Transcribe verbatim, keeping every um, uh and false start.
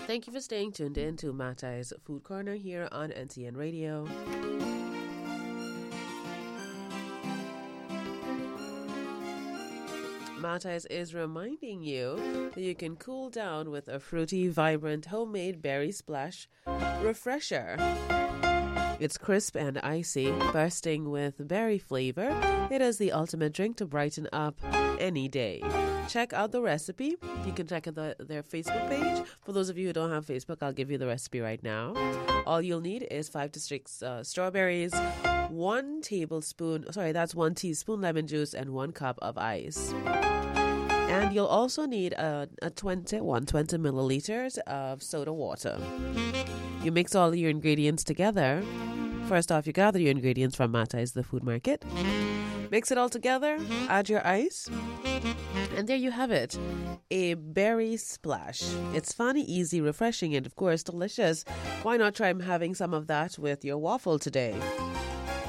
Thank you for staying tuned in to Matai's Food Corner here on N T N Radio. Matai's is reminding you that you can cool down with a fruity, vibrant, homemade berry splash refresher. It's crisp and icy, bursting with berry flavor. It is the ultimate drink to brighten up any day. Check out the recipe. You can check out the, their Facebook page. For those of you who don't have Facebook, I'll give you the recipe right now. All you'll need is five to six uh, strawberries, one tablespoon, sorry, that's one teaspoon lemon juice, and one cup of ice. And you'll also need a, a twenty, one hundred twenty milliliters of soda water. You mix all your ingredients together. First off, you gather your ingredients from Matai's, the food market. Mix it all together, add your ice, and there you have it, a berry splash. It's fun, easy, refreshing, and of course delicious. Why not try having some of that with your waffle today?